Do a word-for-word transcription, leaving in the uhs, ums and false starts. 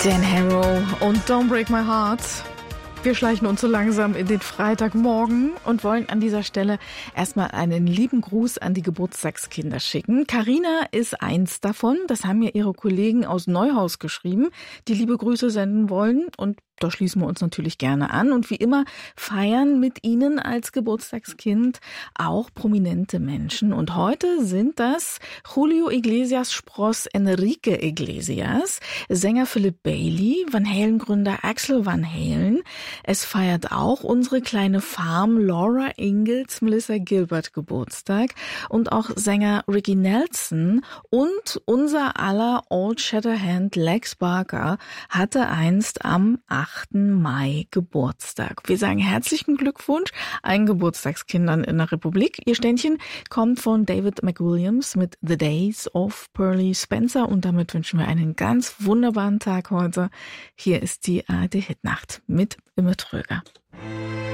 Dan Harrow und Don't Break My Heart. Wir schleichen uns so langsam in den Freitagmorgen und wollen an dieser Stelle erstmal einen lieben Gruß an die Geburtstagskinder schicken. Carina ist eins davon. Das haben mir ihre Kollegen aus Neuhaus geschrieben, die liebe Grüße senden wollen. Und da schließen wir uns natürlich gerne an. Und wie immer feiern mit Ihnen als Geburtstagskind auch prominente Menschen. Und heute sind das Julio Iglesias Spross Enrique Iglesias, Sänger Philip Bailey, Van Halen-Gründer Axel Van Halen. Es feiert auch unsere kleine Farm Laura Ingalls Melissa Gilbert Geburtstag und auch Sänger Ricky Nelson und unser aller Old Shatterhand Lex Barker hatte einst am achten Mai Geburtstag. Wir sagen herzlichen Glückwunsch allen Geburtstagskindern in der Republik. Ihr Ständchen kommt von David McWilliams mit The Days of Pearly Spencer und damit wünschen wir einen ganz wunderbaren Tag heute. Hier ist die A R D Hitnacht mit Imme Tröger.